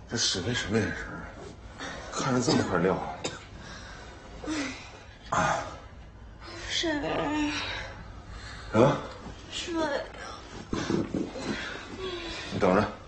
这使的什么眼神？看着这么块料。啊！ 沈儿。 啊？ 睡。 你等着。